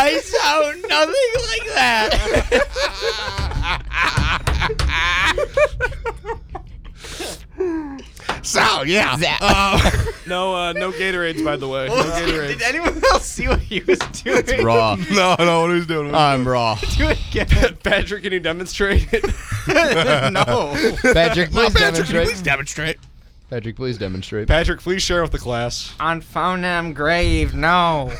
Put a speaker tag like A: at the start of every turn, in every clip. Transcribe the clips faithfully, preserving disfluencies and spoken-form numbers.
A: I sound nothing like that.
B: So yeah.
A: Uh,
C: No, uh, no Gatorades, by the way. No Gatorades.
D: Did anyone else see what he was doing?
A: it's raw.
B: No, no, what he's doing?
A: I'm raw.
D: Do it again.
C: Patrick, can you demonstrate it?
D: No.
A: Patrick, please
B: Patrick, can you
A: demonstrate.
B: please demonstrate.
A: Patrick, please demonstrate.
C: Patrick, please share with the class.
D: On Phonem grave, no.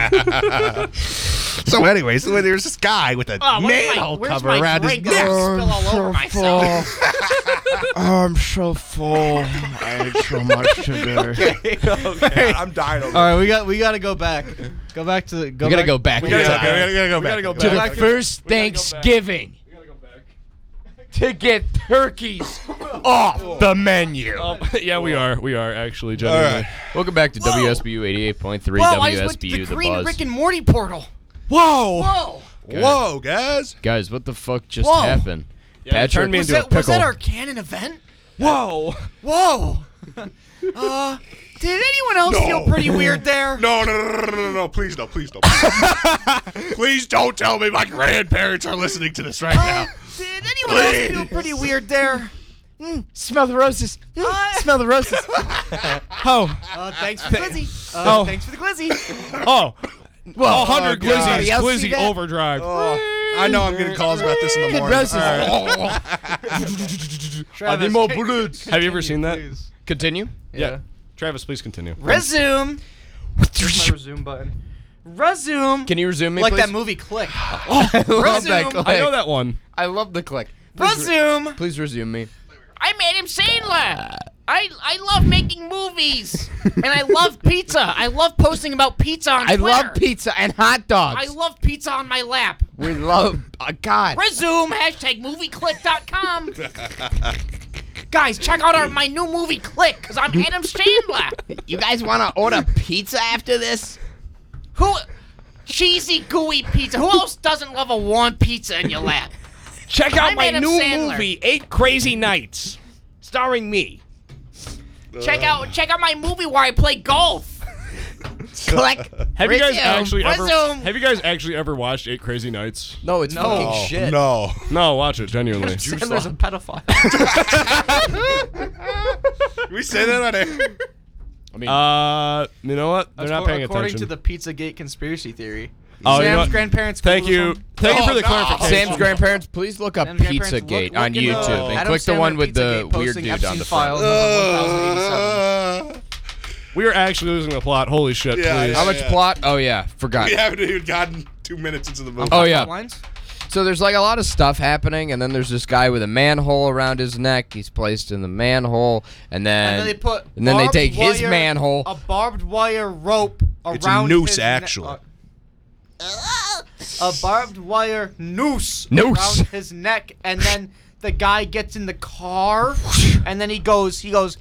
B: So, anyways, so there's this guy with a
D: Oh, where's my-
B: manhole
D: where's
B: cover
D: my
B: around his
D: drink?
B: neck.
D: Spill all over myself.
A: I'm so full. I ate so much today.
B: Okay, I'm dying over
D: All right, we got we got to go back. Go back to the. Go
A: We gotta
D: back.
A: go back.
C: We gotta,
A: in
C: go,
A: time.
C: back.
B: We gotta go
C: We
B: back.
C: gotta go
A: to
C: back.
A: the
C: We gotta go-
A: first
C: we gotta go back.
A: Thanksgiving
C: We gotta go back.
A: to get turkeys off the menu.
C: Um, yeah, we are. We are actually
B: All
C: genuinely.
B: right.
A: Welcome back to W S B U eighty-eight point three,
D: Whoa, I
A: W
D: just
A: S
D: went to
A: B U,
D: the
A: the
D: green
A: buzz.
D: Rick and Morty portal.
B: Whoa.
D: Whoa.
B: Whoa, guys.
A: Guys, what the fuck just
D: Whoa.
A: happened?
C: Yeah, you turned me
D: Was
C: into a
D: that, was that
C: pickle.
D: our canon event?
C: Whoa!
D: Whoa. uh, did anyone else
B: No.
D: feel pretty weird there?
B: No, no, no, no, no, no, no, please no, please no. Please don't tell me my grandparents are listening to this right
D: Uh,
B: now.
D: did anyone else feel pretty weird there?
A: Mm, smell the roses. Mm,
D: Uh,
A: smell the roses. oh,
D: Uh, thanks for the glizzy. Uh,
C: Oh.
D: Thanks for the glizzy.
C: Oh!
A: well,
C: one hundred
A: uh, God.
C: glizzies.
A: Y'all see
C: Glizzy
A: that?
C: overdrive.
B: Oh, I know I'm getting calls about this in the
A: Good
B: morning.
A: roses.
B: All right.
C: I need more
D: can-
C: bullets. Have you ever seen that?
D: please.
A: Continue.
C: Yeah. Travis, please continue.
D: Resume. Where's my resume button? Resume.
A: Can you resume me,
D: like
A: please?
D: that movie Click.
A: I love that
D: Resume.
A: click.
C: I know that one.
A: I love the click. Please, re-
D: Resume.
A: please resume me.
D: I'm Adam Sandler. I I love making movies, and I love pizza. I love posting about pizza on
A: I
D: Twitter.
A: love pizza and hot dogs.
D: I love pizza on my lap.
A: we love uh, God.
D: Resume hashtag movieclick dot com. Guys, check out our, my new movie Click, because I'm Adam Sandler.
A: You guys want to order pizza after this?
D: Who? Cheesy, gooey pizza. Who else doesn't love a warm pizza in your lap?
C: Check out
D: I'm
C: my
D: Adam
C: new
D: Sandler.
C: movie, Eight Crazy Nights, starring me.
D: Check out check out my movie where I play golf.
A: Click.
C: Have you guys
A: Resume.
C: actually ever?
D: Resume.
C: Have you guys actually ever watched Eight Crazy Nights?
A: No, it's
D: No.
A: fucking
B: Oh,
A: shit.
B: no.
C: No, watch it genuinely.
D: Sandler's a pedophile.
B: Can we say that on air?
A: I mean,
C: Uh, you know what? They're not paying
D: According
C: attention.
D: to the Pizzagate conspiracy theory.
C: Oh, you
D: Sam's
C: know what?
D: grandparents.
C: Thank
D: cool
C: you.
D: as
C: Thank you
B: Oh,
C: for the
B: no.
C: clarification.
A: Sam's grandparents, please look up
D: Sam's grandparents, look-
A: Pizzagate
D: look
A: on
D: in the-
A: YouTube and
D: Adam
A: click the
D: Sandler
A: one with the
D: Pizzagate
A: weird
D: posting
A: dude on the
D: Epstein
A: front.
D: files number one thousand eighty-seven.
B: Uh,
C: We are actually losing the plot. Holy shit,
B: Yeah,
C: please.
B: yeah.
A: How much plot? Oh yeah, forgot.
B: we haven't even gotten two minutes into the movie.
A: Oh yeah.
D: Lines?
A: So there's like a lot of stuff happening, and then there's this guy with a manhole around his neck. He's placed in the manhole, and then
D: And then they put.
A: and then they
D: barbed
A: take his
D: wire-
A: manhole.
D: A barbed wire rope around.
B: It's a noose,
D: his ne-
B: actually.
D: uh, a barbed wire noose.
A: Noose.
D: Around his neck, and then the guy gets in the car, and then he goes. He goes.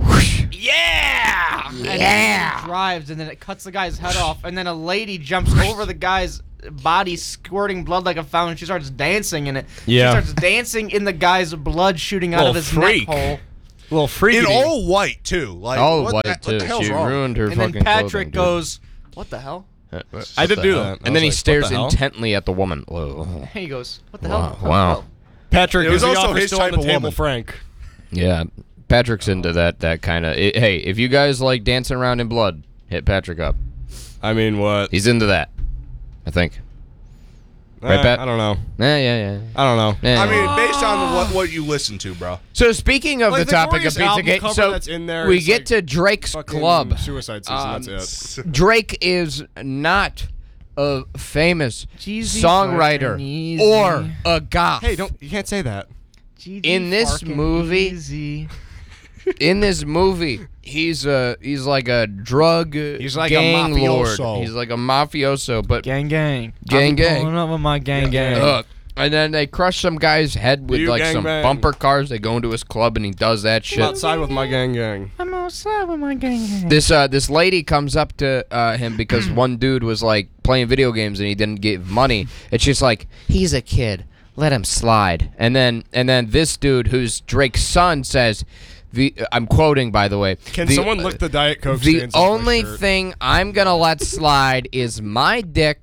D: Yeah! And then
A: Yeah!
D: he drives, and then it cuts the guy's head off, and then a lady jumps over the guy's body, squirting blood like a fountain. She starts dancing in it.
C: Yeah.
D: She starts dancing in the guy's blood shooting out
C: Little
D: of his
C: freak.
D: neck hole.
C: A little freaky.
B: In all white, too. Like,
A: All
B: what
A: white
B: the,
A: too.
B: What the hell's
A: She
B: wrong?
A: ruined her
D: And
A: fucking
D: then Patrick
A: clothing, dude.
D: goes, "What the hell?"
A: Uh,
C: I did
A: what
C: do
A: the
C: that.
A: hell?
C: I
A: And
C: was
A: then he
C: like,
A: stares
C: what the hell?
A: intently at the woman. Whoa.
D: He goes, "What the
A: Wow,
D: hell?" What the
A: wow.
D: hell?"
C: Patrick,
B: It was
C: is the
B: also
C: offer
B: his
C: still on
B: type
C: the
B: of
C: table,
B: woman.
C: Frank?
A: Yeah, Patrick's into that that kind of. Hey, if you guys like dancing around in blood, hit Patrick up.
C: I mean, what?
A: He's into that. I think. Right,
C: Eh,
A: Pat?
C: I don't know.
A: Yeah, yeah, yeah.
C: I don't know.
A: yeah.
B: I mean, based on what, what you listen to, bro.
A: So speaking of
C: Like
A: the
C: the
A: topic of
C: Glorious album
A: Pizzagate,
C: cover
A: so
C: that's in there
A: we
C: is
A: get
C: like
A: to Drake's
C: Fucking
A: club.
C: Suicide season.
A: Um,
C: that's it.
A: Drake is not a famous
D: Jeezy
A: songwriter
D: fucking easy.
A: or a goth.
C: Hey, don't you can't say that.
A: In this
D: Fucking
A: movie-
D: easy.
A: In this movie, he's a he's like a drug
C: He's like a
A: gang lord.
C: mafioso.
A: He's like a mafioso, but
D: gang gang,
A: Gang,
D: I'll be
A: gang.
D: pulling up with my gang gang.
A: Ugh. And then they crush some guy's head with
C: You
A: like
C: gang
A: some
C: bang.
A: bumper cars. They go into his club and he does that
C: I'm
A: shit.
C: outside with my gang gang.
D: I'm outside with my gang gang.
A: This uh this lady comes up to uh, him because one dude was like playing video games and he didn't give money. And she's like, he's a kid, let him slide. And then and then this dude who's Drake's son says, the I'm quoting by the way.
C: Can
A: the,
C: someone lick the Diet Coke
A: The
C: stains off my
A: only
C: shirt?
A: thing I'm gonna let slide is my dick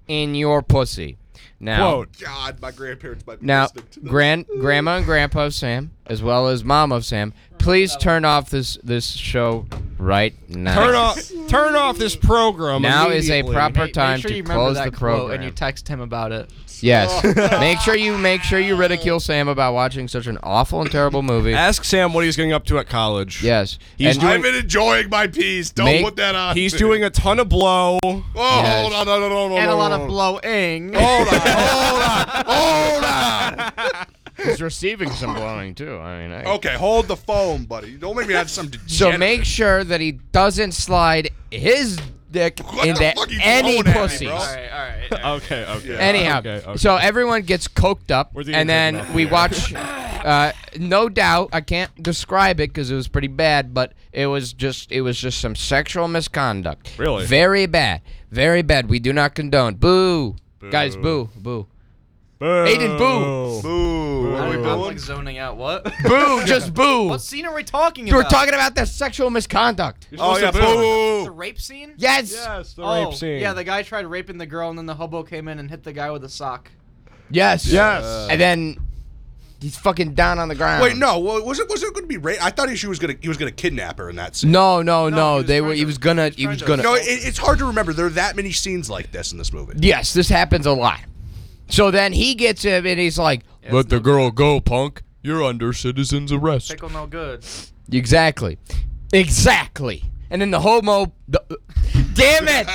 A: in your pussy. Now,
C: Quote.
B: God, my grandparents might be
A: now,
B: listening to this.
A: grand grandma and grandpa of Sam, as well as mom of Sam, please turn off this this show right now.
C: Turn off, turn off this program.
A: Now is a
C: immediately.
A: proper
D: Make
A: time
D: sure
A: to
D: you remember
A: close
D: that
A: the
D: quote
A: program.
D: and you text him about it.
A: Yes. make sure you make sure you ridicule Sam about watching such an awful and terrible movie.
C: Ask Sam what he's getting up to at college.
A: Yes.
C: He's
A: and
C: doing-
B: I've been enjoying my peas. Don't
A: Make-
B: put that on.
C: He's
B: me.
C: doing a ton of blow.
B: Oh,
A: Yes.
B: hold on, no, no, no, no,
D: And
B: no,
D: a lot
B: no,
D: of
B: no.
D: blowing.
B: Hold on, hold on, hold on.
A: he's receiving some blowing too. I mean, I,
B: Okay, hold the phone, buddy. Don't make me have some.
A: so
B: degenerate-
A: make sure that he doesn't slide his dick
B: What the
A: into
B: fuck you
A: any
B: throwing at me,
A: pussies.
B: bro?
D: All right, all right.
C: Okay, okay.
A: Anyhow,
C: Okay, okay.
A: so everyone gets coked up,
C: We're
A: and
C: taking
A: then
C: off
A: we
C: the air.
A: watch. Uh, no doubt, I can't describe it because it was pretty bad, but it was just it was just some sexual misconduct.
C: Really?
A: Very bad, very bad. We do not condone. Boo, guys,
C: Boo.
A: boo, boo,
C: Boo.
A: Aiden, boo.
B: Boo. What are we
D: I'm
B: doing?
D: like zoning out. What?
A: boo, just boo.
D: What scene are we talking
A: We're
D: about?
A: talking about the sexual misconduct.
C: You're
B: Oh
C: supposed
B: yeah,
C: to boo.
D: The
B: boo.
D: rape scene?
A: Yes,
C: Yes, the
D: Oh,
C: rape scene.
D: yeah, the guy tried raping the girl, and then the hobo came in and hit the guy with a sock.
A: yes,
C: Yes.
A: And then he's fucking down on the ground.
B: Wait, no. wa- Was it was it going to be rape? I thought he was going to he was going to kidnap her in that scene.
A: No, no,
D: No,
A: no.
D: he was
A: They were.
D: trying
A: He
D: to-
A: was gonna.
D: he was
A: He was
D: trying
A: gonna.
D: to-
B: No, it, it's hard to remember. There are that many scenes like this in this movie.
A: Yes, this happens a lot. So then he gets him and he's like,
D: Yeah,
A: "Let
D: it's
A: the
D: no
A: girl go, punk. You're under citizen's arrest."
D: Pickle no good.
A: Exactly. Exactly. And then the homo. The, damn it!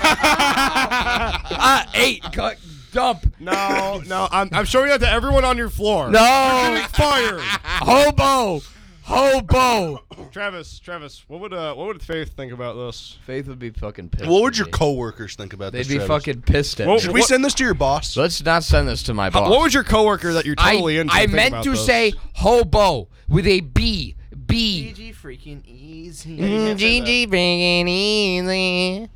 A: uh, eight. Cut. Dump.
C: No, no. I'm, I'm showing that to everyone on your floor.
A: No.
C: Fired.
A: Hobo. Hobo.
C: Travis, Travis, what would uh, what would Faith think about this?
A: Faith would be fucking pissed.
B: What
A: at
B: would your
A: me.
B: coworkers think about
A: They'd
B: this?
A: be
B: Travis?
A: fucking pissed at
C: Well,
A: me.
B: Should we
C: What-
B: send this to your boss?
A: Let's not send this to my boss.
C: What would your coworker that you're totally
A: I,
C: into
A: I
C: think
A: meant
C: about
A: to
C: this?
A: say hobo with a B. B.
D: G G freaking easy.
A: Mm, G G bringing easy.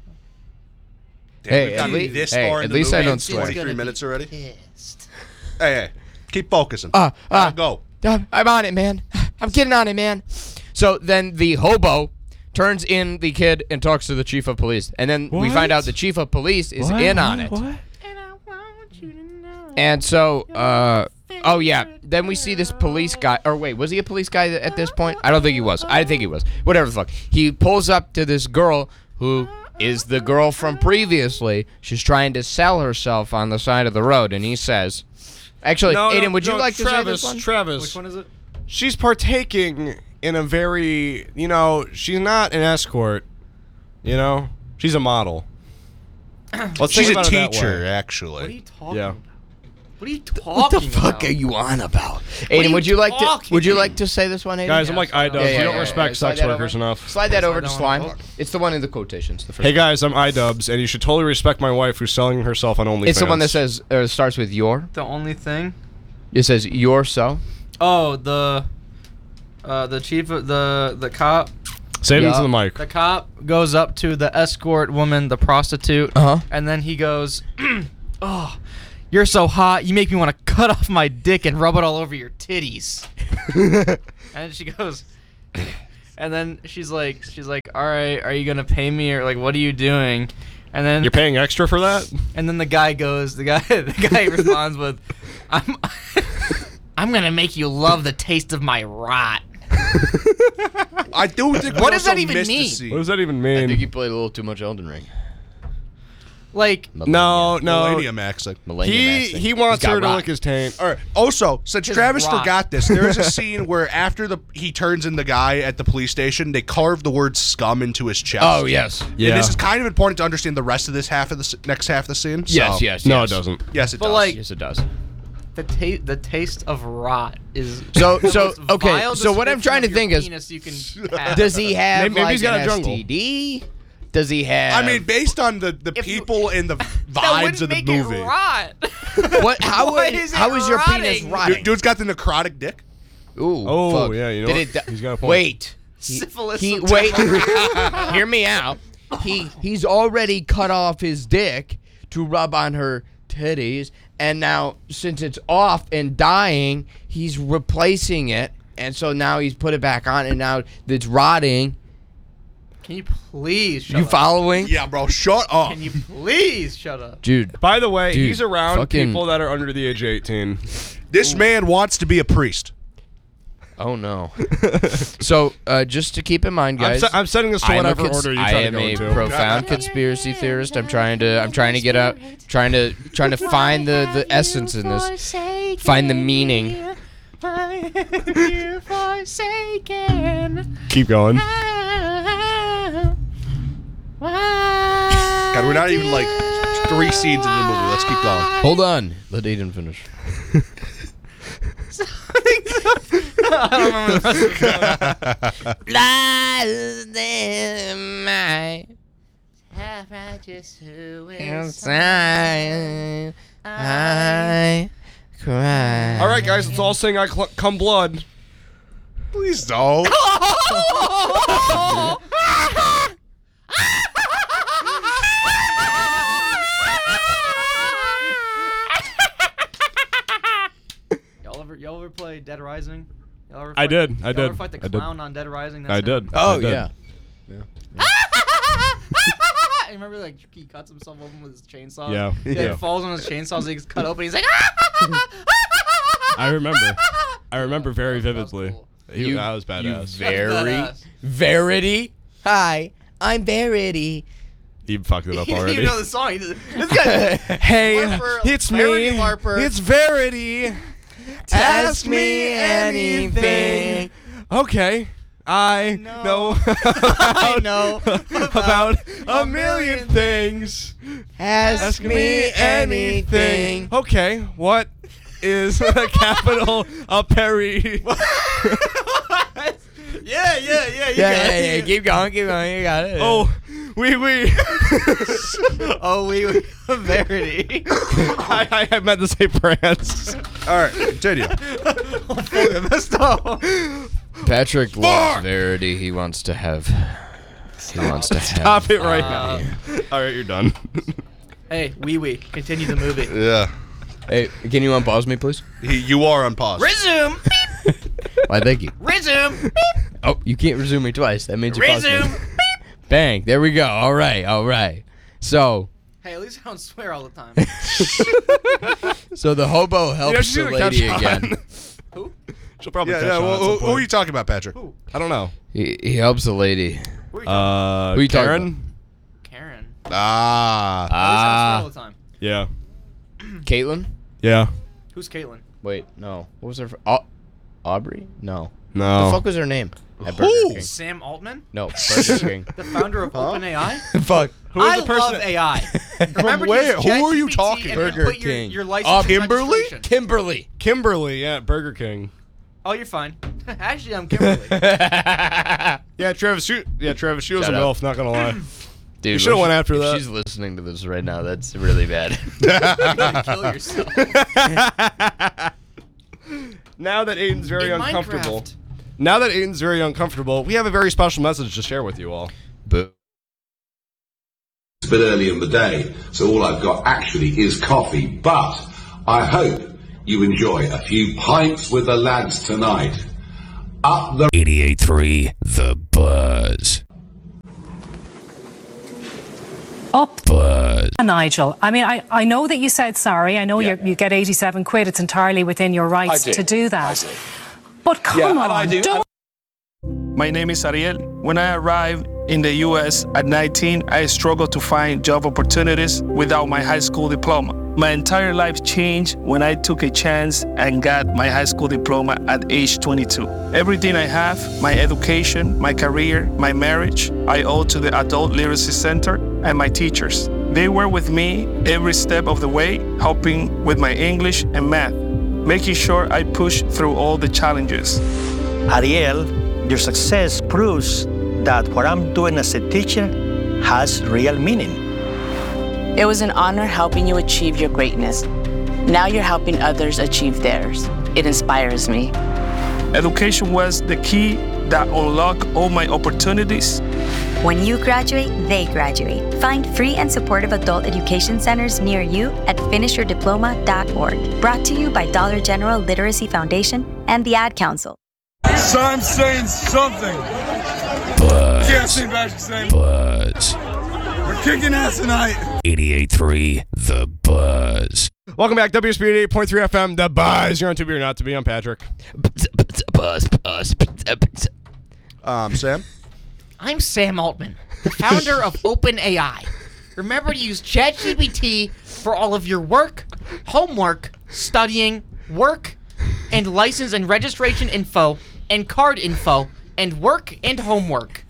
B: Damn,
A: Hey,
B: we've
A: at
B: gotten
A: least-
B: this
A: hey,
B: far
A: at
B: in the
A: least I
B: movie.
A: don't
B: It's
A: swear.
B: twenty-three minutes already.
D: Pissed.
B: Hey, hey, keep focusing.
A: Uh, uh,
B: Gotta go.
A: Uh, I'm on it, man. I'm getting on it, man. So then the hobo turns in the kid and talks to the chief of police. And then we
C: What?
A: find out the chief of police is
C: What?
A: in on it.
C: What?
D: And I want you to know.
A: And so, uh, oh yeah, then we see this police guy. Or wait, was he a police guy at this point? I don't think he was. I think he was. Whatever the fuck. He pulls up to this girl who is the girl from previously. She's trying to sell herself on the side of the road. And he says, actually,
C: No,
A: Aiden,
C: no,
A: would you
C: no,
A: like to
C: Travis,
A: say this one?
C: Travis,
D: Which one is it?
C: she's partaking in a very, you know, she's not an escort, you know, she's a model. Let's
B: She's
C: think
B: a
C: about it that
B: teacher,
C: way.
D: What are
B: actually.
D: you talking
C: Yeah.
D: about? What are you talking
A: What the
D: about?
A: fuck are you on about?
D: are
A: Aiden,
D: you
A: would you like to
D: talking
A: would you
D: about?
A: like to say this one, Aiden?
C: Guys, I'm
D: Yeah,
C: like
D: slide
C: iDubbbz.
D: over.
C: You
D: Yeah,
C: don't
D: yeah,
C: respect
A: yeah, slide
C: sex
A: that
C: workers
A: over.
C: enough.
A: Slide that
D: Slide
A: over to
D: that one
A: Slime.
D: over.
A: It's the one in the quotations. The first
C: Hey guys, I'm iDubbbz, and you should totally respect my wife who's selling herself on OnlyFans.
A: It's the one that says uh, starts with your.
D: The only thing.
A: It says your so.
D: Oh, the, uh, the chief of the the cop.
C: Say it
A: Yeah.
C: into the mic.
D: The cop goes up to the escort woman, the prostitute,
A: Uh huh.
D: and then he goes, "Oh, you're so hot. You make me want to cut off my dick and rub it all over your titties." And she goes, and then she's like, she's like, "All right, are you gonna pay me or like what are you doing?" And then
C: You're paying extra for that?
D: and then the guy goes, the guy the guy responds with, "I'm I'm gonna make you love the taste of my rot."
B: I do think we
D: What does
B: also
D: that even
B: missed a
D: mean?
B: scene.
C: What does that even
A: I
C: mean?
A: think you played a little too much Elden Ring.
D: Like,
C: No, no.
B: Millennium accent.
A: Millennium
C: He
A: accent.
C: he wants
A: He's got
C: her to
A: rock.
C: lick his taint.
B: All right. Also, since
D: His
B: Travis
D: rock.
B: forgot this, there is a scene where after the he turns in the guy at the police station, they carve the word "scum" into his chest.
A: Oh yes.
B: And
C: Yeah.
B: this is kind of important to understand the rest of this half of the s- next half of the scene.
A: Yes.
B: So-
A: Yes.
C: No,
A: yes.
C: it doesn't.
B: Yes, it
D: But
B: does.
D: like-
A: Yes, it does.
D: the taste the taste of rot is
A: So-
D: the
A: so,
D: most
A: okay,
D: vile
A: so what I'm
D: description
A: trying to
D: of your
A: think is-
D: penis you can have.
A: Does he have
C: Maybe- maybe
A: like
C: he's got
A: an
C: a jungle.
A: S T D? Does he have?
B: I mean, based on the, the
D: If you-
B: people and the
D: that
B: vibes
D: wouldn't
B: of the
D: make
B: movie,
D: it rot.
A: what? How
D: Why
A: is,
D: is it
A: how is your penis
D: rotting?
A: rotting?
B: Dude, dude's got the necrotic dick.
A: Ooh.
C: Oh,
A: fuck.
C: yeah, you know
A: Did
C: what?
A: it di-
C: He's got a point.
A: Wait. He-
D: Syphilis
A: He
D: of
A: wait.
D: devil.
A: Hear me out. He he's already cut off his dick to rub on her titties, and now since it's off and dying, he's replacing it, and so now he's put it back on, and now it's rotting.
D: Can you please shut
A: You
D: up?
A: following?
B: Yeah, bro. Shut up.
D: Can you please shut up?
A: Dude.
C: By the way,
A: Dude,
C: he's around
A: fucking-
C: people that are under the age of eighteen.
B: This man wants to be a priest.
A: Oh no. So, uh, just to keep in mind,
C: I'm,
A: guys,
C: se- I'm setting this to
A: I am a
C: whatever
A: cons-
C: order you
A: I
C: try
A: am
C: to go
A: a
C: into.
A: profound conspiracy theorist. I'm trying to I'm trying to get out trying to trying to find the, the essence in this. Find the meaning.
C: Keep going.
B: God, we're not even like three scenes into the movie. Let's keep going.
A: Hold on. Let Aiden finish.
D: I don't remember the rest of the song.
A: Lies in my inside. I cry.
C: All right, guys, let's all sing "I Cl- Come Blood."
B: Please don't.
D: Y'all ever, y'all ever play Dead Rising? Y'all ever
C: I
D: fight-
C: did, I
D: y'all
C: did,
D: ever fight the
C: I did.
D: clown on Dead Rising?
C: I
D: That's him.
C: did.
A: Oh
C: I did.
A: yeah.
D: I remember like he cuts himself open with his chainsaw.
C: Yeah,
D: Yeah.
C: yeah.
D: He falls on his chainsaw, so he gets cut open. He's like,
C: I remember. I remember very
D: That was
C: vividly.
D: cool.
C: He,
A: You-
C: that was
A: You
C: badass.
A: very
D: badass.
A: Verity. Hi, I'm Verity.
C: He fucked it up
D: He didn't
C: already.
D: even know the song. He just, this guy.
C: Hey,
D: Larper,
C: it's
D: Verity
C: me.
D: Larper.
C: It's Verity.
A: Ask me anything.
C: Okay. I
D: No.
C: know,
D: I know
C: about a million things.
A: Ask, me anything.
C: Okay, what is a capital a Perry?
D: Yeah, yeah, yeah. You
A: Yeah,
D: got
A: yeah,
D: it.
A: yeah. Keep going, keep going. You got it.
C: Oh, wee wee.
D: Oh, we were Verity.
C: I, I, I meant to say France.
B: All right, continue.
D: Messed up.
A: Patrick loves Verity. He wants to have. He wants to have.
C: Stop it right
D: Uh,
C: now. All right, you're done.
D: Hey, wee wee. Continue the movie.
B: Yeah.
A: Hey, can you unpause me, please?
B: He, you are on pause.
D: Resume.
A: Why, thank you.
D: Resume.
A: Oh, you can't resume me twice. That means you paused me.
D: Resume.
A: Bang. There we go. All right, all right. So,
D: Hey, at least I don't swear all the time.
A: so the hobo helps
C: You know, she's
A: the
C: gonna
A: lady
C: catch
A: again.
C: on.
D: Who?
C: She'll probably
B: Yeah,
C: catch
B: yeah.
C: on
B: Well,
C: at some
B: who, who
C: point.
B: are you talking about, Patrick?
D: Who?
C: I don't know.
A: He, he helps the lady.
D: Who are you talking
C: Uh,
A: Who you talking
C: Karen?
D: Karen.
B: Ah.
D: At least I don't swear all
A: Ah,
D: the time.
C: Yeah.
A: Caitlin?
C: Yeah.
D: Who's Caitlin?
A: Wait, no. What was her? Fr- Au- Aubrey? No.
C: No.
A: The fuck was her name? At Burger
B: Who?
A: King.
D: Sam Altman?
A: No, Burger King.
D: The founder of OpenAI?
A: Fuck.
C: Who is
D: I
C: the person?
D: love A I. Remember to
B: where?
D: use
B: Who are you
D: ChatGPT
B: talking?
D: and then
A: Burger
D: put your,
A: King.
D: Your license
A: Uh,
D: and
B: Kimberly?
D: registration.
A: Kimberly.
C: Kimberly, yeah, Burger King.
D: Oh, you're fine. Actually, I'm Kimberly.
C: Yeah, Travis. She, yeah, Travis. She was
A: Shut
C: a
A: up.
C: MILF. Not gonna lie.
A: Dude,
C: You should've
A: if
C: went
A: she-
C: after
A: if
C: that.
A: She's listening to this right now. That's really bad.
D: You're gonna kill yourself.
C: Now that Aiden's very
D: In
C: uncomfortable.
D: Minecraft.
C: Now that Aiden's very uncomfortable, we have a very special message to share with you all.
A: Boo.
E: It's a bit early in the day, so all I've got actually is coffee, but I hope you enjoy a few pints with the lads tonight. Up the
F: eighty-eight point three The Buzz.
G: Up,
F: Buzz.
G: Nigel. I mean, I, I know that you said sorry. I know you you get eighty-seven quid. It's entirely within your rights to do that. But come on, don't.
H: My name is Ariel. When I arrived in the U S at nineteen, I struggled to find job opportunities without my high school diploma. My entire life changed when I took a chance and got my high school diploma at age twenty-two. Everything I have, my education, my career, my marriage, I owe to the Adult Literacy Center and my teachers. They were with me every step of the way, helping with my English and math, making sure I push through all the challenges.
I: Ariel, your success proves that what I'm doing as a teacher has real meaning.
J: It was an honor helping you achieve your greatness. Now you're helping others achieve theirs. It inspires me.
H: Education was the key that unlocked all my opportunities.
K: When you graduate, they graduate. Find free and supportive adult education centers near you at finish your diploma dot org. Brought to you by Dollar General Literacy Foundation and the Ad Council.
L: So I'm saying something.
F: Buzz.
L: can't sing back the same.
F: Buzz.
L: We're kicking ass tonight.
F: eighty-eight point three The Buzz.
C: Welcome back, W S B eight point three F M, The Buzz. You're on To Be or Not To Be. I'm Patrick.
A: Buzz, buzz, buzz.
B: Um, Sam?
D: I'm Sam Altman, the founder of OpenAI. Remember to use ChatGPT for all of your work, homework, studying, work, and license and registration info, and card info, and work and homework.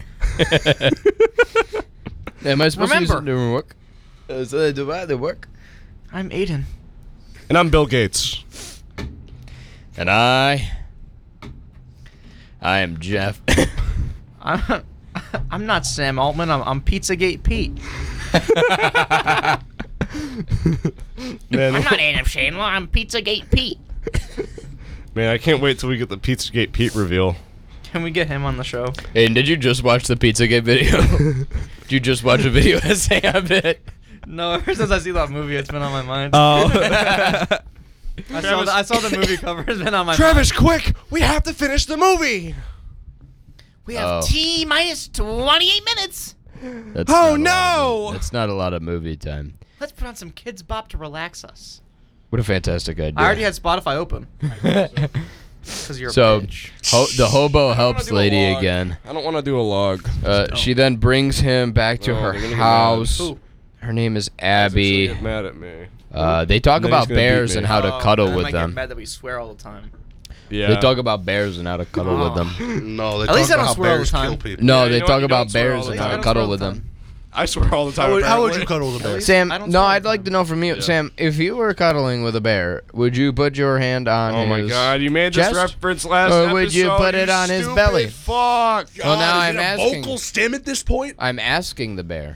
A: Am I supposed
D: Remember,
A: to use it during work? Uh, so they do the work.
D: I'm Aiden.
C: And I'm Bill Gates.
A: And I... I am Jeff.
D: I'm, I'm not Sam Altman. I'm, I'm Pizzagate Pete.
C: Man,
D: I'm not Adam Sandler. I'm Pizzagate Pete.
C: man, I can't wait till we get the Pizzagate Pete reveal.
D: Can we get him on the show?
A: Hey, did you just watch the Pizzagate video? Did you just watch a video of Sam it?
D: No, ever since I see that movie, it's been on my mind.
C: Oh.
D: I, saw the, I saw the movie cover. It's been on my
C: Travis,
D: mind.
C: quick! We have to finish the movie!
D: We have
A: Oh.
D: T minus twenty-eight minutes.
A: That's
C: Oh,
A: not a lot
C: no!
A: of- That's not a lot of movie time.
D: Let's put on some Kids Bop to relax us.
A: What a fantastic idea.
D: I already had Spotify open. Because you're
A: so,
D: a bitch.
A: ho- the hobo helps
C: do a
A: lady
C: log.
A: again.
C: I don't want to do a log.
A: Uh, She then brings him back to
C: Oh,
A: her
C: they're gonna get
A: house.
C: mad. Who?
A: Her name is
C: Guys are gonna
A: Abby.
C: get mad at me.
A: Uh, they talk
C: No, he's
A: about
C: gonna beat
A: bears
C: me.
A: and how to
D: Oh,
A: cuddle
D: I
A: with
D: might
A: them.
D: get mad that we swear all the time.
C: Yeah.
A: They talk about bears and how to cuddle with them.
B: No, they
D: At
B: talk
D: least I don't
B: about how
D: swear all the
B: bears
D: time.
B: kill people.
A: No,
C: Yeah,
A: they
C: you know
A: talk
C: what? You
A: about
C: don't swear
A: bears
C: all the
A: and
C: time.
A: how
D: I
A: to
D: don't
A: cuddle
D: swear
A: with
D: all the
A: them.
C: I swear all the time.
B: How would, how would you
C: apparently.
B: cuddle with a bear?
A: Sam,
D: I don't
A: no,
D: swear all
A: I'd
D: the
A: like
D: time.
A: to know from you,
C: Yeah.
A: Sam, if you were cuddling with a bear, would you put your hand on
C: Oh
A: his
C: my god, you made this
A: chest?
C: reference last
A: Or
C: episode.
A: would you put it on his
C: stupid
A: belly?
C: Fuck.
A: Well, now
B: God, is
A: I'm
B: it a
A: asking.
B: vocal stim at this point?
A: I'm asking the bear.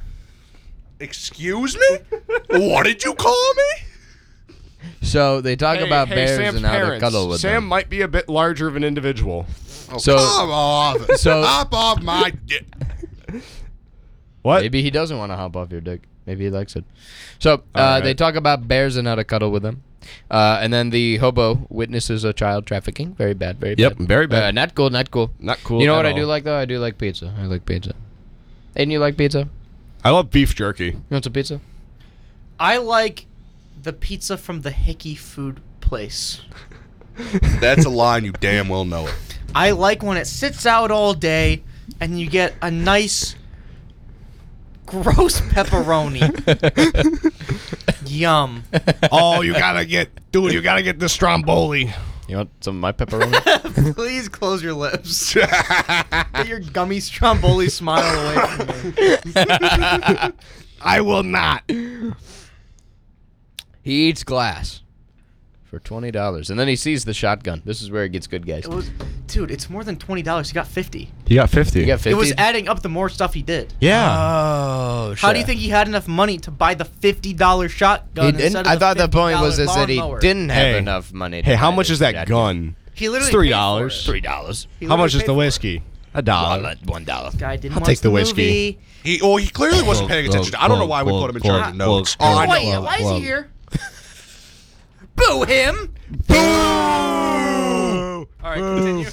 B: Excuse me? What did you call me?
A: So they talk
C: Hey,
A: about
C: hey,
A: bears
C: Sam's
A: and how
C: parents.
A: to cuddle with
C: Sam
A: them.
C: might be a bit larger of an individual.
B: Oh,
A: So-
B: come off.
A: so-
B: Hop off my dick.
C: What?
A: Maybe he doesn't want to hop off your dick. Maybe he likes it. So uh,
C: All
A: they
C: right.
A: talk about bears and how to cuddle with them. Uh, and then the hobo witnesses a child trafficking. Very bad, very
C: Yep,
A: bad.
C: very bad.
A: Uh, not cool, not cool.
C: Not cool.
A: You know
C: at
A: what I
C: all.
A: do like, though? I do like pizza. I like pizza. And you like pizza? You
C: I love beef jerky.
A: want some pizza?
D: I like the pizza from the Hickey food place.
B: That's a line you damn well know it.
D: I like when it sits out all day and you get a nice, gross pepperoni. Yum.
C: Oh, you gotta get, dude, you gotta get the Stromboli.
A: You want some of my pepperoni?
D: Please close your lips. Get your gummy Stromboli smile away from me.
C: I will not.
A: He eats glass for twenty dollars. And then he sees the shotgun. This is where it gets good, guys.
D: It was, dude, it's more than twenty dollars. He got fifty.
C: You got fifty.
A: You got fifty?
D: It was adding up the more stuff he did.
C: Yeah.
A: Oh,
D: How do you think he had enough money to buy the fifty dollar shotgun?
A: He didn't.
D: instead of
A: I thought the
D: fifty
A: point was
D: dollar
A: is that he
D: lawnmower?
A: didn't have
C: Hey.
A: enough money. To
C: Hey, how
A: buy
C: much
A: this
C: is that
A: shotgun.
C: gun?
D: He literally
C: It's three
D: paid for
C: dollars.
D: it.
A: Three dollars.
D: He
C: How much
D: literally
C: is
D: paid
C: the
D: for
C: whiskey? A dollar.
A: One, one dollar.
D: it. Guy didn't
C: I'll
D: watch
C: take the whiskey.
D: movie.
B: He, oh, he clearly wasn't paying attention. I don't know why we put him in charge of notes. Oh, I know.
D: Wait, why is he here? Boo him!
C: Boo!
D: All right, continue.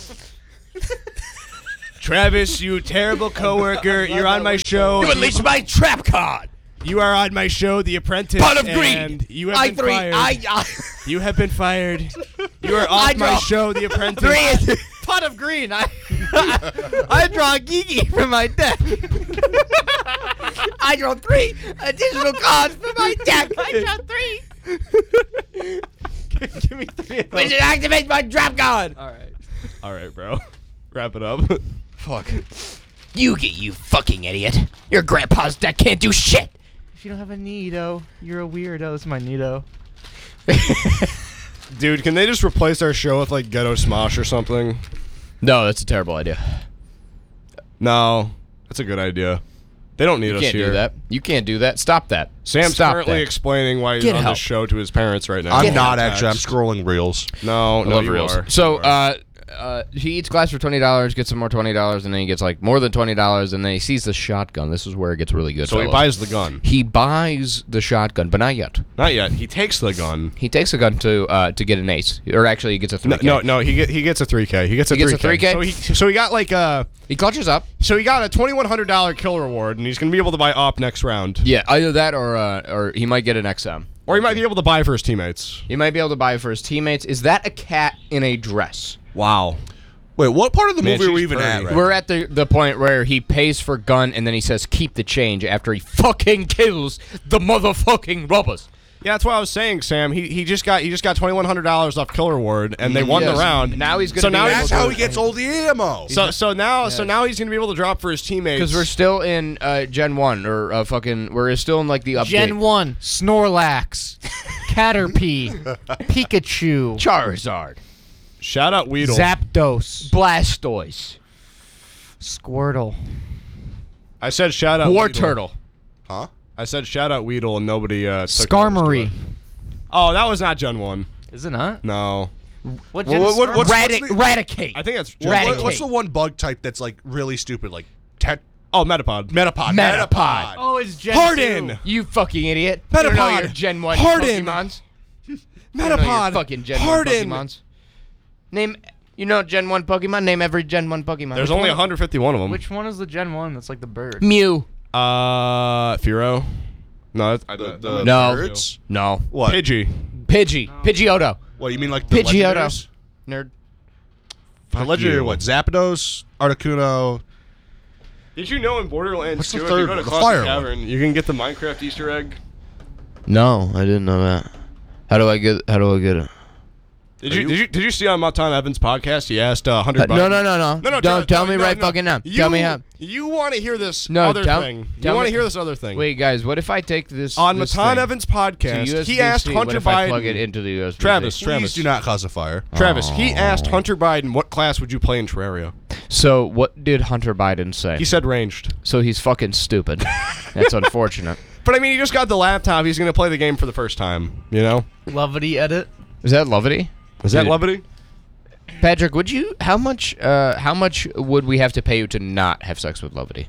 C: Travis, you terrible coworker. You're on my show.
A: You unleashed my trap card.
C: You are on my show, The Apprentice.
A: Pot of
C: and
A: greed.
C: You have
A: I
C: been
A: three.
C: fired.
A: I, I
C: You have been fired. You are off
A: I
C: my
A: draw
C: show, The Apprentice.
A: three.
D: Pot of green. I, I draw a geeky from my deck.
A: I draw three additional cards for my deck.
D: I draw three. Give me three of
A: We
D: those.
A: should activate my trap card.
D: All right.
C: All right, bro. Wrap it up.
A: Fuck. You get you fucking idiot. Your grandpa's deck can't do shit.
D: If you don't have a Nido, you're a weirdo. This is my Nido.
C: Dude, can they just replace our show with like Ghetto Smosh or something?
A: No, that's a terrible idea.
C: No, that's a good idea. They don't need
A: You
C: us
A: can't
C: here.
A: do that. You can't do that. Stop that.
C: Sam's
A: Stop
C: currently
A: that.
C: explaining why he's
A: Get
C: on
A: help.
C: the show to his parents right now.
B: I'm
A: Get
B: not
C: Text.
B: actually. I'm scrolling reels.
C: No,
A: I
C: no,
A: love
C: you
A: reels.
C: are.
A: So,
C: You are.
A: uh, uh, he eats glass for twenty dollars, gets some more twenty dollars, and then he gets like more than twenty dollars, and then he sees the shotgun. This is where it gets really good.
C: So he
A: fellas.
C: buys the gun.
A: He buys the shotgun, but not yet.
C: Not yet. He takes the gun.
A: He takes the gun to uh, to get an ace, or actually he gets a three
C: No,
A: K.
C: no, no, he get, he gets a three K. He gets a
A: He gets a
C: three K.
A: three K?
C: So he so he got like a
A: He clutches up.
C: so he got a twenty-one hundred dollars kill reward, and he's gonna be able to buy op next round.
A: Yeah, either that or uh, or he might get an X M.
C: Or he might be able to buy for his teammates.
A: He might be able to buy it for his teammates. Is that a cat in a dress?
C: Wow.
B: Wait, what part of the
C: Man,
B: movie are we
C: she's
B: even
C: pretty.
B: at? Right
A: We're at the the point where he pays for gun and then he says keep the change after he fucking kills the motherfucking robbers.
C: Yeah, that's what I was saying, Sam. He he just got he just got twenty-one hundred dollars off kill reward, and they won
A: Yes.
C: the round.
A: Now he's gonna
C: so
A: be
C: now
A: able
B: That's
A: to-
B: how he gets all the ammo.
C: So so now so
A: Yes.
C: now he's gonna be able to drop for his teammates.
A: Because we're still in uh, Gen one or uh, fucking we're still in like the update.
D: Gen one, Snorlax, Caterpie, Pikachu,
A: Charizard,
C: shout out Weedle.
D: Zapdos,
A: Blastoise,
D: Squirtle.
C: I said shout out
A: War
C: Weedle.
A: Turtle.
B: Huh?
C: I said shout out Weedle, and nobody uh, took
D: Skarmory.
C: notice to it. Oh, that was not Gen one.
D: Is it not?
C: No.
D: What
B: Well,
D: gen is
B: what- what- what's-
D: Skarmory?
A: Radic-
B: what's the-
A: Radicate.
C: I think that's
B: What-
C: Gen
B: what-
C: one.
B: what's the one bug type that's like really stupid? Like tet-
C: Oh, Metapod.
B: Metapod.
A: Metapod.
D: Oh, it's Gen
C: Harden!
D: two.
A: You fucking idiot. You don't know
C: Metapod.
A: your Gen one
C: Harden.
A: Pokemons. You don't know your
C: Metapod.
A: fucking Gen
C: Harden.
A: one Pokemons. Name, you know Gen one Pokemon? Name every Gen one Pokemon.
C: There's only one hundred fifty-one of them.
D: Which one is the Gen one that's like the bird?
A: Mew.
C: Uh, Firo. No, that's, I,
B: The,
C: that-
B: the
C: that-
A: No.
B: birds?
A: No.
B: What?
C: Pidgey.
A: Pidgey. Pidgeotto.
B: What you mean like the
A: Pidgeotto.
B: legendaries?
A: Nerd.
B: The legendary
C: you.
B: what? Zapdos, Articuno.
C: Did you know in Borderlands
B: What's the
C: two, if
B: third
C: you go to
B: one? The
C: Closet
B: fire one.
C: Cavern, you can get the Minecraft Easter egg?
A: No, I didn't know that. How do I get? How do I get it?
C: Did you, did you did you see on Matan Evans' podcast? He asked uh, Hunter.
A: Uh, no,
C: Biden-
A: no, no, no.
C: no, no.
A: Don't tell
C: no,
A: me
C: no,
A: right
C: no.
A: fucking now.
C: You,
A: Tell me how.
C: You want to hear this
A: No,
C: other
A: tell-
C: thing?
A: tell
C: you want
A: me-
C: to hear this other thing?
A: Wait, guys, what if I take this
C: on
A: this
C: Matan
A: thing
C: Evans'
A: to
C: podcast,
A: U S B C?
C: he asked
A: What
C: Hunter
A: if I
C: Biden.
A: plug it into the U S B C?
C: Travis,
B: Please
C: Travis,
B: do not cause a fire.
C: Travis. He asked Hunter Biden, "What class would you play in Terraria?"
A: So what did Hunter Biden say?
C: He said ranged.
A: So he's fucking stupid. That's unfortunate.
C: But I mean, he just got the laptop. He's going to play the game for the first time. You know?
D: Lovity edit.
A: Is that Lovity?
C: Is that
A: Dude.
C: levity?
A: Patrick, would you? How much? Uh, how much would we have to pay you to not have sex with Lovity?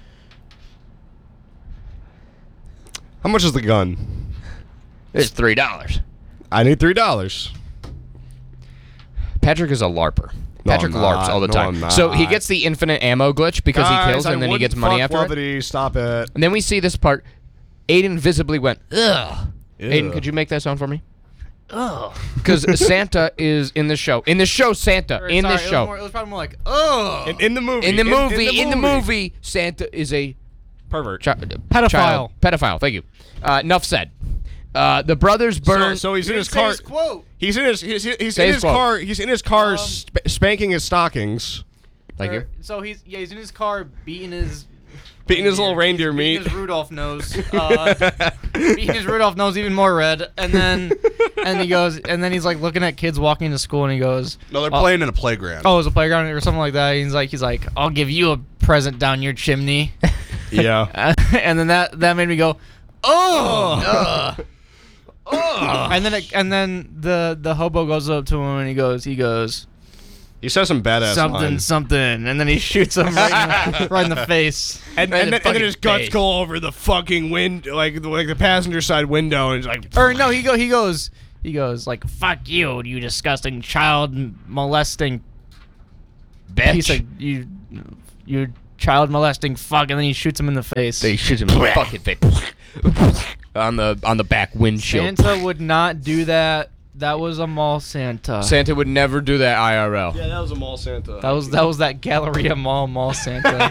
C: How much is the gun?
A: It's three dollars.
C: I need three dollars.
A: Patrick is a LARPer.
C: No,
A: Patrick
C: I'm
A: LARPs
C: not.
A: all the
C: No,
A: time.
C: I'm
A: So he
C: not.
A: gets the infinite ammo glitch because
C: Guys,
A: he kills
C: I
A: and then he
C: wouldn't
A: gets money
C: fuck
A: after it.
C: levity. Stop it.
A: And then we see this part. Aiden visibly went, ugh.
C: Ew.
A: Aiden, could you make that sound for me? Ugh. Because Santa is in the show. In the show, Santa.
D: Or,
A: in
D: sorry,
A: this
D: it was
A: show.
D: more- it was probably more like, oh.
C: In, in the movie.
A: In the movie, in the movie, Santa is a
C: Pervert.
A: chi-
D: Pedophile.
A: child- pedophile. Thank you. Uh, enough said. Uh, the brothers burn.
C: So, so he's in his
D: Say
C: car.
D: his quote.
C: He's in his he's, he's
A: Say
C: in
A: his
C: his
A: quote.
C: car. He's in his car
D: Um,
C: sp- spanking his stockings,
A: Thank
D: Or-
A: you.
D: So he's yeah he's in his car beating his
C: beating his little reindeer
D: beating
C: meat.
D: his Rudolph nose, uh, beating his Rudolph nose even more red, and then and he goes and then he's like looking at kids walking to school and he goes,
B: No, they're
D: Oh.
B: playing in a playground.
D: oh, it was a playground or something like that. He's like he's like I'll give you a present down your chimney,
C: Yeah.
D: and then that that made me go, oh. Oh. And then it, and then the the hobo goes up to him and he goes he goes
C: He says some badass
D: something
C: lines.
D: something and then he shoots him right in the, right in the face.
C: And,
A: Right in
C: and,
A: the
C: then, and then
A: fucking
C: his guts
A: face.
C: go over the fucking wind, like the, like the passenger side window, and he's like,
D: Or no, he go he goes he goes like fuck you, you disgusting child molesting piece
A: Bitch.
D: of you you child molesting fuck, and then he shoots him in the face.
A: They shoot him in the fucking face. on the on the back windshield.
D: Santa would not do that. That was a mall Santa.
A: Santa would never do that I R L.
C: yeah, that was a mall Santa.
D: That was that was that Galleria Mall mall Santa.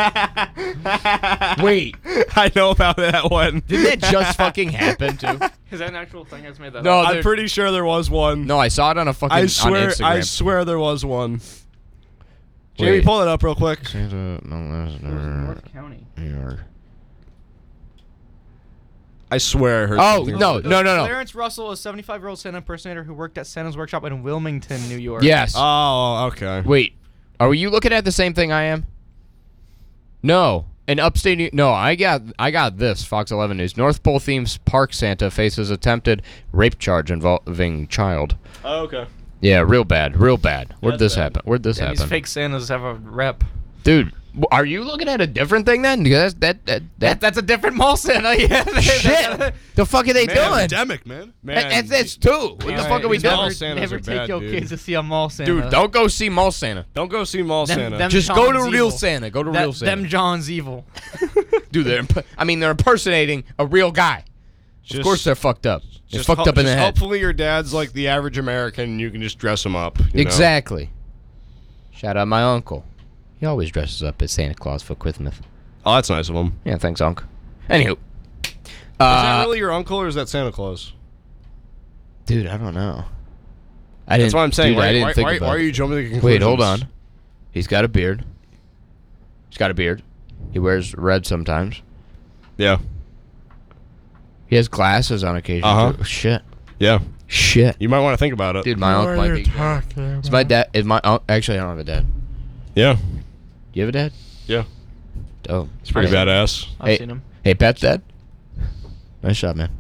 A: Wait,
C: I know about that one.
A: didn't that just fucking happen too?
D: Is that an actual thing? I just made that
A: No,
D: up.
C: I'm
A: there-
C: pretty sure there was one.
A: No, I saw it on a fucking
C: I
A: on
C: swear,
A: Instagram.
C: I swear there was one. Jamie,
A: Wait.
C: pull it up real quick.
A: Santa molester,
D: North County.
A: New York.
C: I swear I heard
A: Oh
C: something
A: no,
C: about
A: no, no, no.
D: Clarence Russell, a seventy-five-year-old Santa impersonator who worked at Santa's workshop in Wilmington, New York.
A: Yes.
C: Oh, okay.
A: Wait, are you looking at the same thing I am? No. In upstate New No, I got I got this. Fox eleven News. North Pole themes park Santa faces attempted rape charge involving child.
C: Oh, okay.
A: Yeah, real bad, real bad. Where'd
D: That's
A: this
D: bad.
A: happen? Where'd this
D: Damn,
A: happen?
D: these fake Santas have a rep.
A: Dude, w- are you looking at a different thing then? Because that that that,
D: That, that's a different mall Santa. Yeah.
A: shit. The fuck are they
B: Man,
A: doing?
B: pandemic, man.
C: Man,
A: That- that's that's two. What the
C: Alright,
A: fuck are we
C: these
A: doing?
C: mall
D: Never,
C: Santas
D: never
C: are
D: take
C: bad,
D: your
C: dude.
D: kids to see a mall Santa.
A: Dude, don't go see Mall Santa.
C: Don't go see Mall
D: Them-
C: Santa.
D: them
A: Just go to
D: John's
A: real
D: evil.
A: Santa. Go to
D: That-
A: real Santa.
D: Them John's evil.
A: Dude, they're imp- I mean, they're impersonating a real guy.
C: Just-
A: of course, they're fucked up. They're
C: Just
A: fucked
C: ho-
A: up in the
C: just
A: head.
C: Hopefully your dad's like the average American and you can just dress him up. you know?
A: Exactly. Shout out my uncle. He always dresses up as Santa Claus for Christmas.
C: Oh, that's nice of him.
A: Yeah, thanks, Unc. Anywho.
C: Is that
A: Uh,
C: really your uncle or is that Santa Claus?
A: dude, I don't know. I
C: That's
A: didn't,
C: what I'm saying.
A: Dude,
C: why,
A: I didn't
C: why,
A: think
C: why,
A: about
C: why are
A: it.
C: you jumping to conclusions?
A: Wait, hold on. He's got a beard. He's got a beard. He wears red sometimes.
C: Yeah.
A: He has glasses on occasion.
C: Uh-huh.
A: too. Shit.
C: Yeah.
A: Shit.
C: You might want to think about it.
A: Dude, my uncle might be. Is my dad? Is my unc- actually? I don't have a dad.
C: Yeah.
A: You have a dad?
C: Yeah.
A: Oh,
C: It's pretty
D: I've-
C: badass.
D: I've
A: hey,
D: seen him.
A: Hey, Pat's dad. Nice job, man.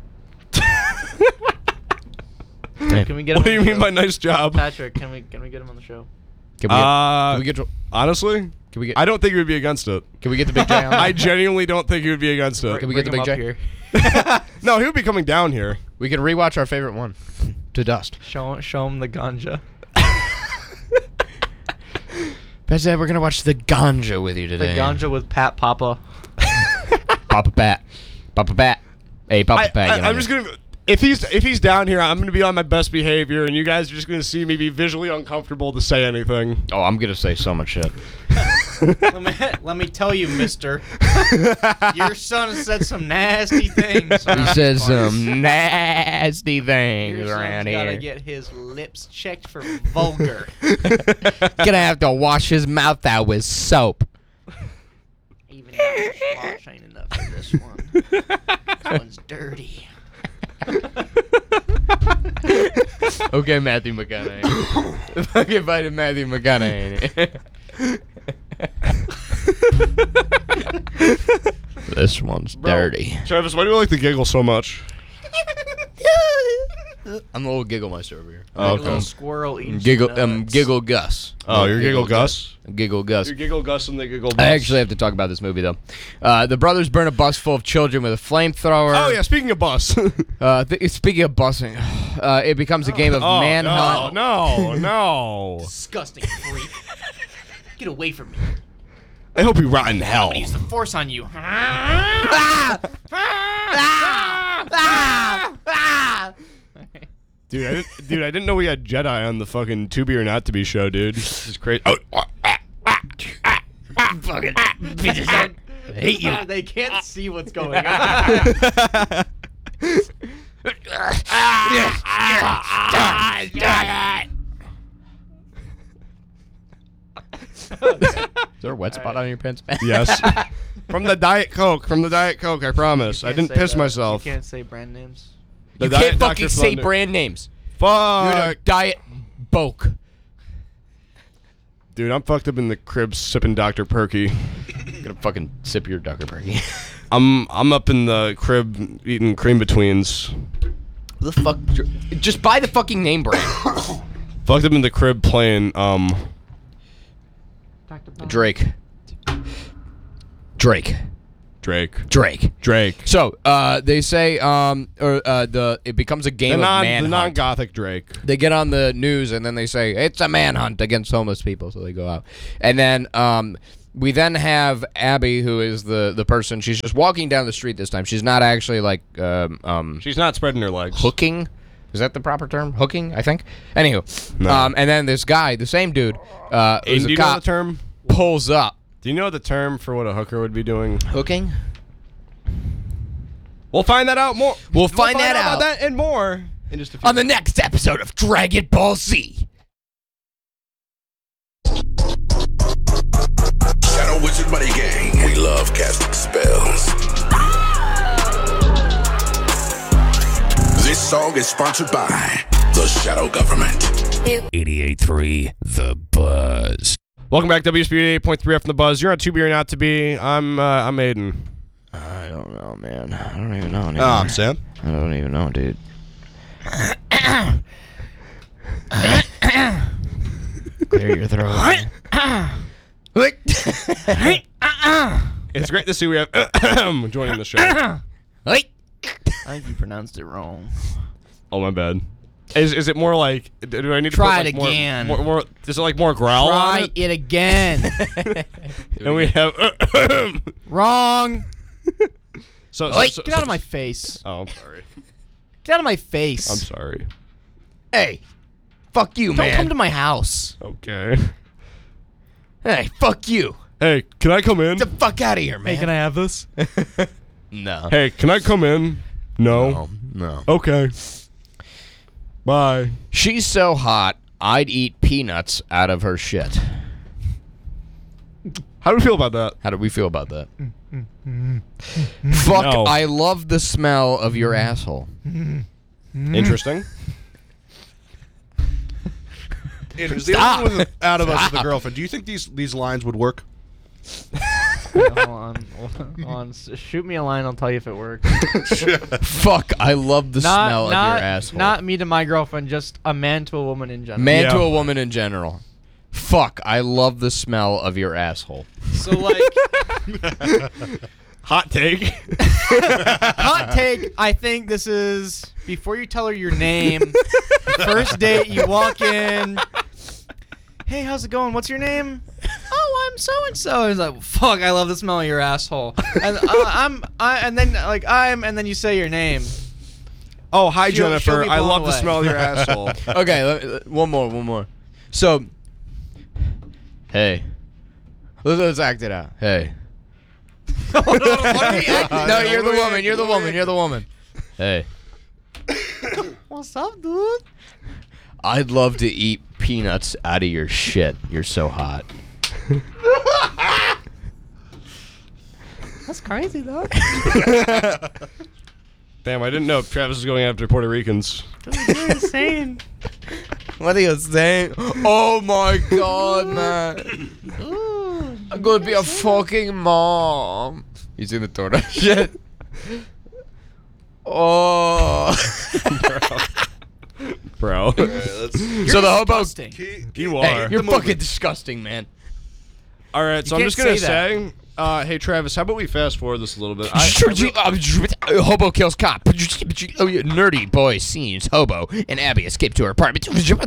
A: Hey,
D: Can we get him
C: What do
D: on
C: you
D: the
C: mean
D: show?
C: by nice job?
D: Patrick, can we can we get him on the show?
A: Can we get?
C: Uh,
A: can we get?
C: honestly,
A: Can we get?
C: I don't think he would be against it.
A: Can we get the big J on?
C: I genuinely don't think he would be against it.
A: Can we get the
D: Bring
A: big
D: him
A: J?
D: up here.
C: No, he would be coming down here.
A: We can rewatch our favorite one, to dust.
D: Show show him the ganja.
A: Pat's dad, we're gonna watch the ganja with you
D: The
A: today.
D: ganja with Pat Papa.
A: Papa Pat. Papa Pat. Hey, Papa
C: I,
A: Pat. get
C: I,
A: on
C: I'm
A: here.
C: just gonna. If he's if he's down here, I'm gonna be on my best behavior, and you guys are just gonna see me be visually uncomfortable to say anything.
A: Oh, I'm gonna say so much shit.
D: let, me, let me tell you, mister. Your son said some nasty things.
A: He
D: around
A: said
D: these parts.
A: some nasty things
D: Your
A: around
D: son's gotta
A: here.
D: get his lips checked for vulgar.
A: Gonna have to wash his mouth out with soap.
D: Even mouthwash ain't enough for this one. This one's dirty.
A: Okay, Matthew McConaughey. Fucking invited Matthew McConaughey. This one's
C: Bro,
A: dirty.
C: Travis, why do you like to giggle so much?
A: I'm a little giggle meister over here.
C: Oh,
D: Like a
C: okay.
D: little squirrel eating
A: Giggle,
D: some
A: um,
D: nuts.
A: giggle Gus.
C: Oh, you're Giggle Gus?
A: Giggle Gus.
C: You're Giggle Gus and the Giggle Bus.
A: I actually have to talk about this movie though. Uh, the brothers burn a bus full of children with a flamethrower.
C: Oh yeah, speaking of bus.
A: Uh, th- speaking of busing, uh, it becomes a game of
C: oh,
A: manhunt.
C: No, no, no.
D: Disgusting freak. Get away from me.
C: I hope you rot in hell.
D: I'm gonna use the force on you.
C: Dude, I didn't, dude, I didn't know we had Jedi on the fucking To Be or Not To Be show, dude. This is crazy. Oh,
D: Fucking bitches. I hate you. They can't see what's going on.
A: Is there a wet spot on your pants?
C: yes. From the Diet Coke. From the Diet Coke, I promise. I
D: Can't
C: didn't
D: say
C: piss
D: that.
C: myself.
D: You can't say brand names.
C: The
A: You
C: Diet
A: can't
C: Doctor
A: fucking say
C: Thunder.
A: brand names.
C: Fuck.
A: You're a diet boke.
C: Dude, I'm fucked up in the crib sipping Doctor Perky.
A: I'm gonna fucking sip your Doctor Perky.
C: I'm I'm up in the crib eating cream betweens.
A: Who the fuck? Just buy the fucking name brand.
C: Fucked up in the crib playing um
A: Drake. Drake.
C: Drake.
A: Drake.
C: Drake.
A: So, uh, they say, um, or uh, the it becomes a game
C: The
A: of
C: non the
A: manhunt.
C: non-gothic Drake.
A: They get on the news and then they say it's a manhunt against homeless people, so they go out. And then um, we then have Abby, who is the the person. She's just walking down the street this time. She's not actually like um, um
C: She's not spreading her legs.
A: hooking. Is that the proper term? Hooking, I think. Anywho,
C: No.
A: um, and then this guy, the same dude, uh,
C: And
A: who's
C: do
A: a
C: you know
A: cop,
C: the term?
A: pulls up.
C: Do you know the term for what a hooker would be doing?
A: Hooking.
C: We'll find that out more.
A: We'll find that
C: about
A: out.
C: that and more in just a few.
A: On the next episode of Dragon Ball Z.
M: Shadow Wizard Money Gang. We love casting spells. This song is sponsored by the Shadow Government.
F: eighty-eight point three The Buzz.
C: Welcome back to W S B eighty-eight point three F from the Buzz. You're on To Be or Not To Be. I'm uh, I'm Aiden.
A: I don't know, man. I don't even know
C: Oh,
A: anymore.
C: I'm Sam.
A: I don't even know, dude. Clear your throat.
C: It's great to see we have joining the show.
D: I think you pronounced it wrong.
C: Oh, my bad. Is is it more like? Do I need to
D: Try
C: put,
D: it
C: like, more-
D: again.
C: More, more, is it like more growl on
D: Try
C: it?
D: it again.
C: And we have
D: Wrong.
C: So, so,
D: Wait,
C: so
D: get out of my face.
C: Oh, I'm sorry.
D: Get out of my face.
C: I'm sorry.
A: Hey, fuck you,
D: Don't
A: man.
D: come to my house.
C: Okay.
A: Hey, fuck you.
C: Hey, can I come in?
A: Get the fuck out of here, man.
D: Hey, can I have this?
A: No.
C: Hey, can I come in? No.
A: No. No.
C: Okay. Bye.
A: She's so hot, I'd eat peanuts out of her shit.
C: How do we feel about that?
A: How do we feel about that? Fuck,
C: No.
A: I love the smell of your asshole.
C: Interesting.
B: Andrews, the
A: Stop.
B: other one with, out of us with a
A: Stop.
B: girlfriend. Do you think these these lines would work?
D: Hold on. Hold on. S- Shoot me a line. I'll tell you if it works.
A: Fuck, I love the
D: not,
A: smell
D: not,
A: of your asshole.
D: Not me to my girlfriend, just a man to a woman in general.
A: Man
C: Yeah.
A: to a woman in general. Fuck, I love the smell of your asshole.
D: So, like,
C: Hot take.
D: hot take, I think this is before you tell her your name, first date, you walk in. Hey, how's it going? What's your name? Oh, I'm so and so. He's like, fuck, I love the smell of your asshole. And uh, I'm, I, and then like I'm, and then you say your name.
C: Oh, hi,
D: She'll- she'll
C: Jennifer.
D: be
C: I
D: blown
C: love the
D: away.
C: smell of your asshole.
A: Okay, let- let- one more, one more. So, hey. Let's, let's act it out. Hey. No, you're the woman, you're the woman, you're the woman. Hey.
D: What's up, dude?
A: I'd love to eat peanuts out of your shit. You're so hot.
D: That's crazy, though.
C: Damn, I didn't know Travis was going after Puerto Ricans.
D: You're insane.
A: What are you saying? Oh my god, man. I'm gonna be a fucking mom. You seen the torta shit? Oh.
C: Bro.
A: So the hobo.
D: Disgusting.
C: You
A: Hey,
C: are.
A: you're fucking disgusting, man.
C: All right, so I'm
D: can't
C: just going to
D: say
C: say, uh, hey, Travis, how about we fast forward this a little bit? I,
A: Sure, you- uh, hobo kills cop. Oh, yeah, nerdy boy scenes. Hobo and Abby escape to her apartment.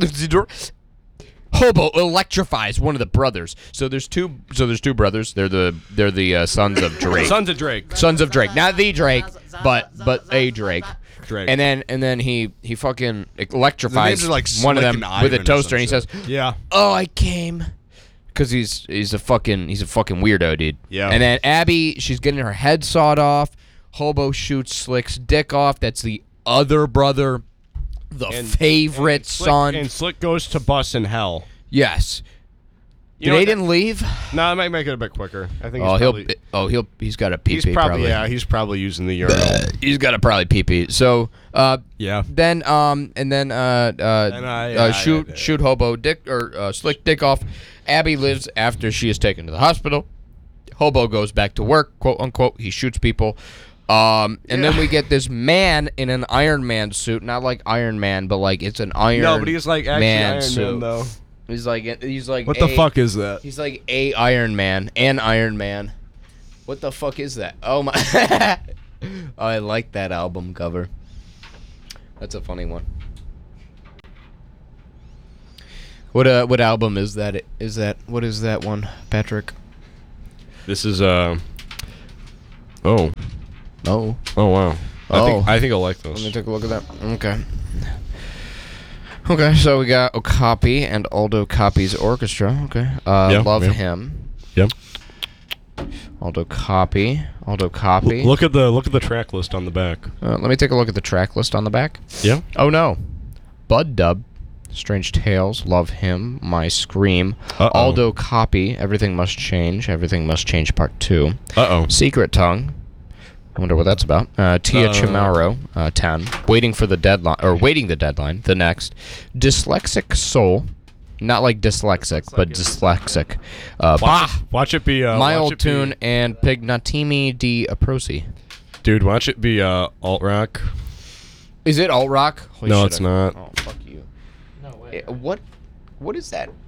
A: Hobo electrifies one of the brothers. So there's two. So there's two brothers. They're the they're the uh, sons of Drake.
C: Sons of Drake.
A: Sons of Drake, not the Drake, but but a Drake.
C: Drake.
A: And then and then he he fucking
B: The names
A: electrifies
B: are like
A: one of
B: Slick
A: them
B: and
A: with a
B: Ivan or
A: toaster,
B: some
A: and he
B: shit.
A: says,
C: Yeah.
A: "Oh, I came." Because he's he's a fucking he's a fucking weirdo, dude.
C: Yeah.
A: And then Abby, she's getting her head sawed off. Hobo shoots Slick's dick off. That's the other brother, the
C: And-
A: favorite
C: and Slick,
A: son.
C: And Slick goes to bus in hell.
A: Yes.
C: You know
A: they
C: what,
A: didn't leave.
C: No, that might make it a bit quicker. I think.
A: Oh,
C: he's
A: he'll
C: probably,
A: oh he'll he's got a pee
C: He's
A: pee
C: probably,
A: probably.
C: yeah. He's probably using the urinal.
A: He's got a probably pee pee. So uh
C: Yeah.
A: then um and then uh uh,
C: And I-
A: uh
C: I-
A: shoot
C: I-
A: shoot Hobo dick or uh, Slick dick off. Abby lives after she is taken to the hospital. Hobo goes back to work, quote unquote. He shoots people. Um, and then we get this man in an Iron Man suit, not like Iron Man, but like it's an Iron.
C: No, but he's like actually
A: Man
C: Iron
A: suit.
C: Man though.
A: He's like he's like
C: What the
A: a-
C: fuck is that?
A: He's like a Iron Man, an Iron Man. What the fuck is that? Oh my! Oh, I like that album cover. That's a funny one. What uh? What album is that? Is that what is that one, Patrick?
C: This is uh. Oh.
A: Oh.
C: Oh wow. I
A: Oh.
C: think I think I'll like
A: Let
C: this.
A: me take a look at that. Okay. Okay, so we got Okapi and Aldo Copy's orchestra. Okay. Uh,
C: Yeah,
A: love
C: yeah.
A: him.
C: Yep.
A: Aldo Copy. Aldo Copy.
C: Look at the look at the track list on the back.
A: Uh, let me take a look at the track list on the back.
C: Yeah.
A: Oh no. Bud Dub. Strange Tales. Love him. My Scream.
C: Uh-oh.
A: Aldo Copy. Everything Must Change. Everything Must Change Part two.
C: Uh oh.
A: Secret Tongue. I wonder what that's about. Uh, Tia
C: Uh,
A: Chamorro, uh, ten. Waiting for the deadline, or waiting the deadline. The next, Dyslexic Soul, not like dyslexic, but dyslexic. Uh,
C: Watch,
A: bah!
C: it, watch it be uh,
A: My
C: watch
A: Old
C: it be-
A: Tune and Pignatimi di Aprosi.
C: Dude, watch it be uh, alt rock.
A: Is it alt rock? Holy
C: No,
A: shit,
C: it's
A: I-
C: not.
A: Oh fuck you. No way. What? What is that?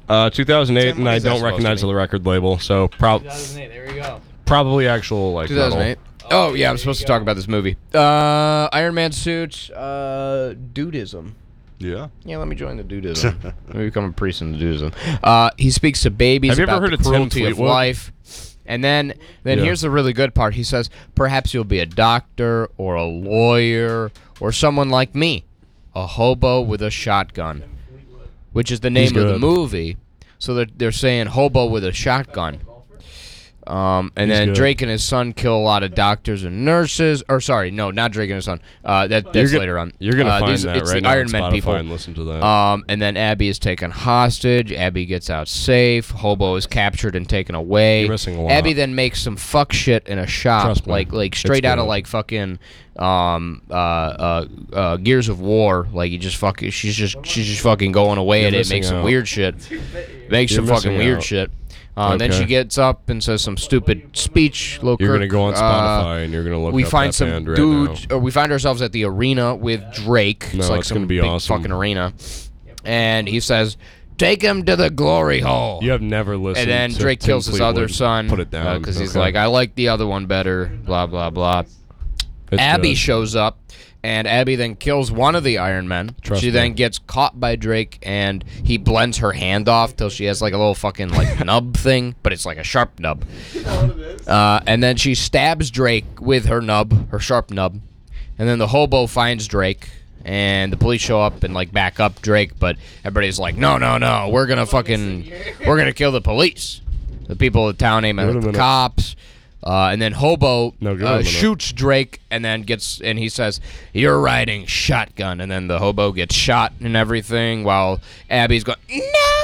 C: Uh, two thousand eight,
A: Tim,
C: and
A: what
C: I
A: is that
C: don't
A: supposed to
C: recognize
A: mean?
C: the record label, so prob-
D: two thousand eight. There we go.
C: probably actual like
A: two thousand eight.
C: metal.
A: Oh, yeah, I'm supposed to talk about this movie. Uh, Iron Man suit, uh, dudism.
B: Yeah.
A: Yeah, let me join the dudism. Let me become a priest in the dudism. Uh, he speaks to babies
C: Have you ever
A: about
C: heard
A: the
C: of Tim
A: cruelty of
C: Fleetwood?
A: life. And then, then
C: Yeah.
A: here's the really good part. He says, perhaps you'll be a doctor or a lawyer or someone like me, a hobo with a shotgun, which is the name
C: He's
A: of the
C: good.
A: movie. So they're, they're saying hobo with a shotgun. Um, and
C: He's
A: then
C: good.
A: Drake and his son kill a lot of doctors and nurses. Or sorry, no, not Drake and his son. Uh, that that's
C: go-
A: later on.
C: you're gonna
A: uh,
C: find
A: these-
C: that
A: it's
C: right
A: the
C: now on
A: Iron Man
C: Spotify
A: people.
C: and listen to that.
A: Um, and then Abby is taken hostage. Abby gets out safe. Hobo is captured and taken away.
C: You're missing a lot.
A: Abby then makes some fuck shit in a shop,
C: Trust me.
A: like like
C: It's
A: straight out of
C: good.
A: like fucking um uh uh uh Gears of War. Like you just fucking she's just she's just fucking going away
C: You're
A: at it,
C: missing
A: makes some
C: out.
A: weird shit, makes
C: You're
A: some fucking
C: missing
A: weird
C: out.
A: shit. Uh, and then
C: Okay.
A: she gets up and says some stupid speech. Lil
C: You're
A: Kirk,
C: gonna go on
A: uh,
C: Spotify and you're gonna look
A: We
C: up
A: find
C: that
A: some
C: band right
A: dude,
C: now.
A: or we find ourselves at the arena with Drake.
C: No,
A: it's like
C: it's
A: some
C: gonna be
A: big
C: awesome.
A: fucking arena, and he says, "Take him to the glory hole."
C: You have never listened.
A: And then
C: to
A: Drake
C: Tim
A: kills his other
C: Fleetwood.
A: son.
C: Put it down
A: because he's
C: okay.
A: like, "I like the other one better." Blah blah blah.
C: It's
A: Abby
C: good.
A: shows up, and Abby then kills one of the Iron Men.
C: Trust
A: she
C: me.
A: then gets caught by Drake, and he blends her hand off till she has like a little fucking like nub thing, but it's like a sharp nub. Uh, and then she stabs Drake with her nub, her sharp nub, and then the hobo finds Drake. And the police show up and like back up Drake, but everybody's like, no, no, no, we're gonna fucking, we're gonna kill the police. The people of the town aim
C: Give it a
A: at the
C: minute.
A: cops. Uh, and then Hobo
C: No, give it a
A: uh,
C: minute.
A: shoots Drake, and then gets, and he says, "You're riding shotgun." And then the hobo gets shot and everything, while Abby's going, "No!"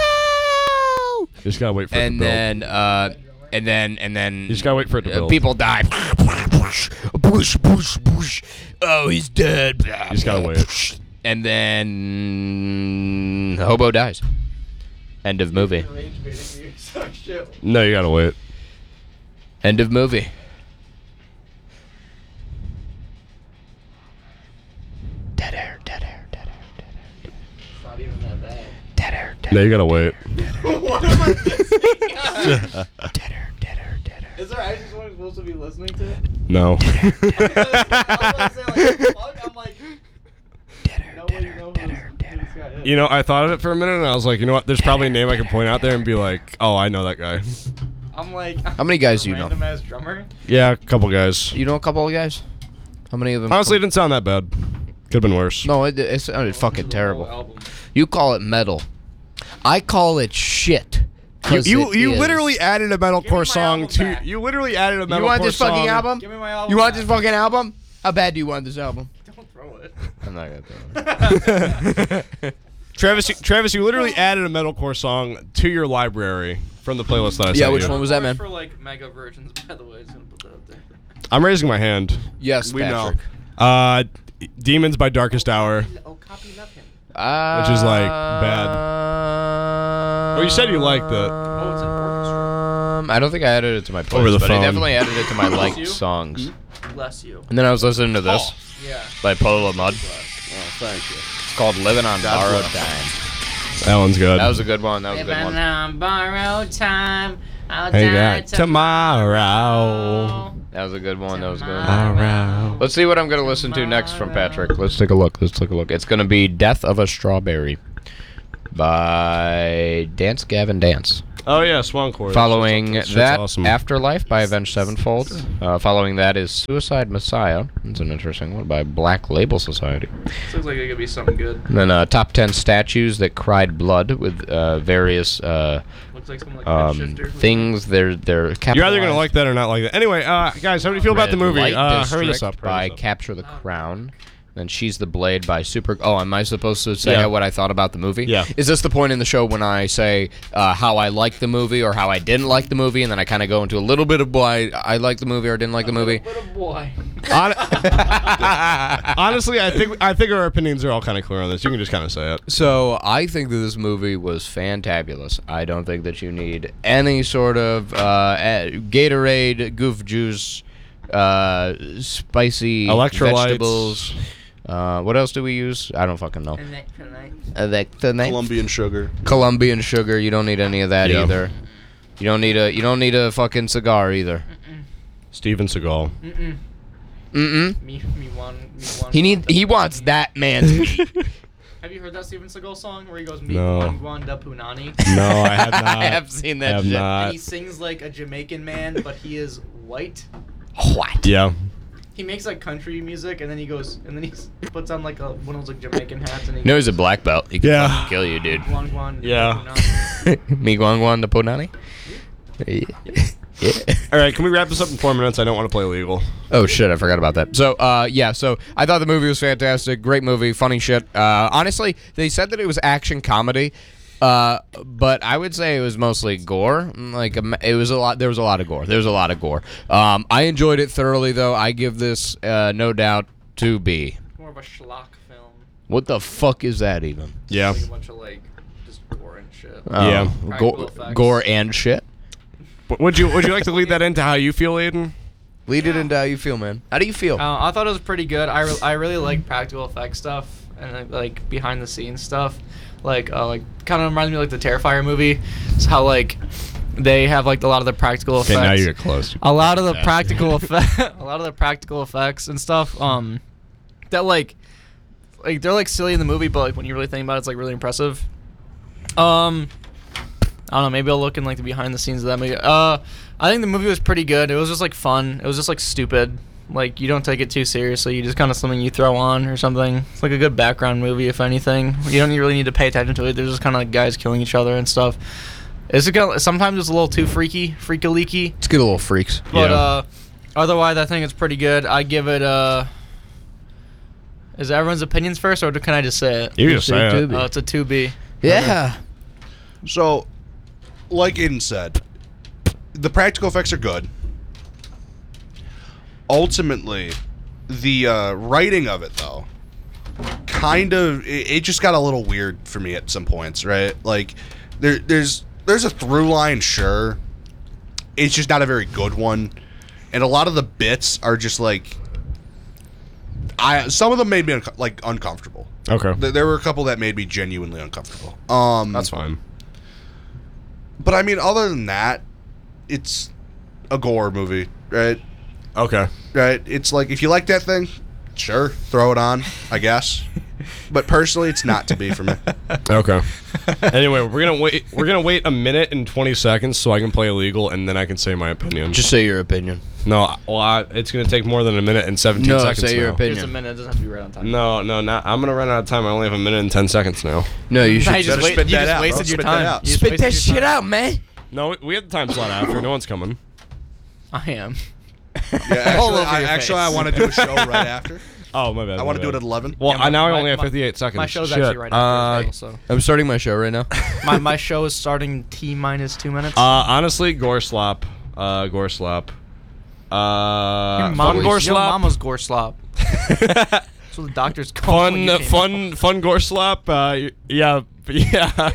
C: You just gotta wait for it
A: And
C: to build.
A: then, uh, and then, and then,
C: You just gotta wait for it to
A: uh,
C: build.
A: people die. Bush, bush, bush. Oh, he's dead.
C: You just gotta wait.
A: And then Hobo dies. End of movie.
C: No, you gotta wait.
A: End of movie. Dead air, dead air, dead air, dead air.
D: It's not even that bad.
A: Dead air, dead
C: No, you gotta wait.
D: What am I missing?
A: Dead air, dead air, dead air.
D: Is there actually someone supposed to be listening to it?
C: No.
D: I was gonna say, like, fuck, I'm like,
A: Dead air,
D: nobody
A: dead air,
D: knows
A: dead
D: who
A: air,
D: this-
A: dead
D: who this guy is.
C: You know, I thought of it for a minute, and I was like, you know what? There's probably a name I can point out there and be like, oh, I know that guy.
D: I'm like,
A: How many guys do you know?
D: random ass drummer.
C: Yeah, a couple guys.
A: You know a couple of guys? How many of them?
C: Honestly, it didn't sound that bad. Could have been worse.
A: No, it, it sounded fucking
D: Whole
A: terrible.
D: album.
A: You call it metal. I call it shit.
C: You
A: 'cause
C: you,
A: it
C: you
A: is.
C: literally added a metalcore
D: my
C: song
D: album
C: to
D: back.
C: you literally added a metalcore
A: You want this fucking
C: song.
A: album?
D: Give me my album.
A: You want
D: back.
A: this fucking album? How bad do you want this album?
D: Don't throw it.
A: I'm not gonna throw it.
C: Travis, you- Travis, you literally added a metalcore song to your library from the playlist that I
A: Yeah,
C: sent
A: which
C: you.
A: one was that, man?
D: For like mega versions, by the way, it's gonna put that up there.
C: I'm raising my hand.
A: Yes,
C: We
A: Patrick.
C: know. Uh, Demons by Darkest Hour.
D: Oh, copy love him.
A: Uh,
C: Which is, like, bad. Oh, you said you liked it.
D: Oh, it's an orchestra.
A: Um, I don't think I added it to my playlist,
C: Over the
A: but
C: phone.
A: I definitely added it to my
D: Bless
A: liked
D: you.
A: songs.
D: Bless you.
A: And then I was listening to this
D: Yeah.
A: by Polo Mud.
B: Oh, thank you.
A: It's called "Living on
B: God
A: Borrowed
B: bless.
A: Time."
C: That one's good.
A: That was a good one. That was a good
D: Living
A: one.
D: on borrowed time. I'll
C: Hey,
D: die
C: God. Tomorrow.
A: That was a good one. That was good.
C: Tomorrow.
A: Let's see what I'm gonna listen to next from Patrick. Let's take a look. Let's take a look. It's gonna be "Death of a Strawberry" by Dance Gavin Dance.
C: Oh yeah, Swancore.
A: Following
C: That's
A: that,
C: awesome.
A: Afterlife by Avenged Sevenfold. Uh, following that is Suicide Messiah. That's an interesting one by Black Label Society.
D: This looks like it could be something good.
A: And then uh, Top ten Statues That Cried Blood with uh, various uh,
D: Looks like something like
A: um,
D: Shifter.
A: things. They're they're
C: You're either gonna like that or not like that. Anyway, uh, guys, how do you feel about the movie?
A: Light
C: Uh, hurry this
A: District
C: up.
A: by
C: Hurry this up.
A: Capture the Crown. Then She's the Blade by Super. Oh, am I supposed to say
C: Yeah.
A: what I thought about the movie?
C: Yeah.
A: Is this the point in the show when I say uh, how I liked the movie or how I didn't like the movie, and then I kind of go into a little bit of why I liked the movie or didn't like the movie?
D: Little boy.
C: Hon- Honestly, I think I think our opinions are all kind of clear on this. You can just kind of say it.
A: So I think that this movie was fantabulous. I don't think that you need any sort of uh, eh, Gatorade, goof juice, uh, spicy
C: Electrolytes.
A: vegetables, Uh, what else do we use? I don't fucking know. Electrolyte.
B: Colombian sugar.
A: Colombian sugar. You don't need any of that
C: Yeah.
A: either. You don't need a. You don't need a fucking cigar either.
C: Steven Seagal.
D: Mm-mm.
A: Mm-mm.
D: Me, me one, me one.
A: He need. He wants that man's meat.
D: Have you heard that Steven Seagal song where he goes, "Me
C: No.
D: one guan da punani"?
C: No, I have not.
A: I have seen that
C: I have
A: shit.
C: not.
D: And he sings like a Jamaican man, but he is white.
A: What?
C: Yeah.
D: He makes like country music, and then he goes, and then he s- puts on like a, one of those like Jamaican hats, and he
A: No, he's a black belt. He can
C: Yeah.
A: fucking kill you, dude.
D: guan guan da
C: Yeah.
D: punani.
A: Me guan guan de ponani. Yeah.
C: All right, can we wrap this up in four minutes? I don't want to play legal.
A: Oh shit, I forgot about that. So, uh, yeah, so I thought the movie was fantastic, great movie, funny shit. Uh, honestly, they said that it was action comedy, uh, but I would say it was mostly gore. Like, um, it was a lot. There was a lot of gore. There was a lot of gore. Um, I enjoyed it thoroughly, though. I give this, uh, no doubt, to B.
D: More of a schlock film.
A: What the fuck is that even?
C: Yeah.
D: Like a bunch of like just gore and shit.
A: Oh,
C: Yeah.
D: Practical
A: Go-
D: effects.
A: gore and shit.
C: But would you would you like to lead that into how you feel, Aiden?
A: Lead it into how you feel, man. How do you feel?
D: Uh, I thought it was pretty good. I, re- I really like practical effects stuff and like, like behind the scenes stuff. Like uh, like kind of reminds me of like the Terrifier movie. It's how like they have like a lot of the practical
C: Okay,
D: effects.
C: now you get close.
D: A lot of the
C: Yeah.
D: practical effect, a lot of the practical effects and stuff. Um, that like, like they're like silly in the movie, but like when you really think about it, it's like really impressive. Um, I don't know. Maybe I'll look in like the behind the scenes of that movie. Uh, I think the movie was pretty good. It was just like fun. It was just like stupid. Like you don't take it too seriously. You just kind of something you throw on or something. It's like a good background movie, if anything. You don't really need to pay attention to it. There's just kind of like guys killing each other and stuff. It's kind of, sometimes it's a little too freaky, freaky leaky.
A: Let's get a little freaks.
D: But
C: Yeah.
D: uh, otherwise, I think it's pretty good. I give it uh. Is it everyone's opinions first, or can I just say it?
C: You can just say it.
D: Oh, it's a two B.
A: Yeah.
B: So, like Aiden said, the practical effects are good. Ultimately, the uh, writing of it, though, kind of, it, it just got a little weird for me at some points, right? Like, there, there's there's a through line, sure. It's just not a very good one. And a lot of the bits are just like, I some of them made me unco- like uncomfortable.
C: Okay.
B: Th- There were a couple that made me genuinely uncomfortable. Um,
C: That's fine.
B: But I mean, other than that, it's a gore movie, right?
C: Okay.
B: Right? It's like, if you like that thing, sure, throw it on, I guess. But personally, it's not to be for me.
C: Okay. Anyway, we're gonna wait. We're gonna wait a minute and twenty seconds so I can play illegal, and then I can say my opinion.
A: Just say your opinion.
C: No, well, I, it's gonna take more than a minute and seventeen
A: No,
C: seconds.
A: say your
C: now.
A: opinion.
D: Just a minute. It doesn't have to be right on time.
C: No, no, not. I'm gonna run out of time. I only have a minute and ten seconds now.
A: No, you
D: Nah,
A: should
D: you just,
B: better
D: wait,
B: spit
D: you
B: that
D: just
B: out,
D: wasted
B: bro.
D: your
B: Spit that
D: time.
B: out.
D: You just
A: spit
D: wasted
A: that
D: your
A: shit
D: time.
A: out, man.
C: No, we- we have the time slot after. No one's coming.
D: I am.
B: Yeah,
D: All
B: actually,
D: over
B: I,
D: your
B: actually,
D: face.
B: I want to do a show right after.
C: Oh, my bad.
B: I want to do it at eleven.
C: Well,
D: Yeah,
C: I, now I
D: my-
C: only have
D: my-
C: fifty-eight seconds.
D: My show's
C: Shit.
D: actually right
A: Uh,
D: after this, so.
A: I'm starting my show right now.
D: my, my show is starting T minus two minutes.
C: Uh, honestly, gore slop. Uh, gore slop. Uh,
D: your
C: fun
D: mama's,
C: gore
D: your
C: slop.
D: mama's gore slop. That's what the doctors call
C: Fun,
D: when you
C: uh,
D: came
C: fun, fun gore slop. Uh, y- yeah, yeah.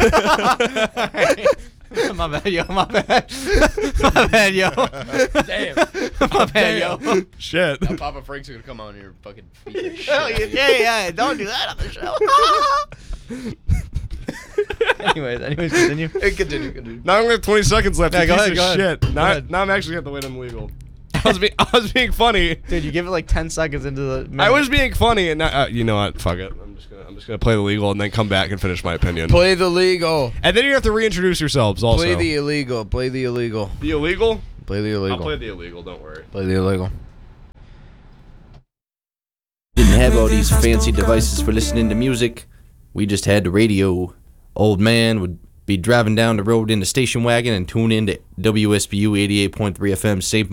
D: My bad, yo. My bad. My bad, yo.
A: Damn.
D: My bad, yo.
C: Shit.
A: Now Papa Frank's gonna come on your fucking feet.
D: Oh, yeah, yeah, yeah. Don't do that on the show. anyways, anyways, continue.
A: Continue, continue.
C: Now I only have twenty seconds left.
D: Yeah,
C: you
D: go
C: piece
D: ahead,
C: of
D: go ahead.
C: shit.
D: Go
C: Now,
D: ahead.
C: now I'm actually at the wait on legal. I was being, I was being funny.
D: Dude, you give it like ten seconds into the minute.
C: I was being funny, and now, uh, you know what? Fuck it. I'm just gonna, I'm just gonna play the legal and then come back and finish my opinion.
A: Play the legal.
C: And then you have to reintroduce yourselves. Also,
A: Play the illegal. Play the illegal.
C: the illegal.
A: Play the illegal.
C: I'll play the illegal. Don't worry.
A: Play the illegal.
N: Didn't have all these fancy devices for listening to music. We just had the radio. Old man would be driving down the road in the station wagon and tune in to W S B U eighty-eight point three F M Saint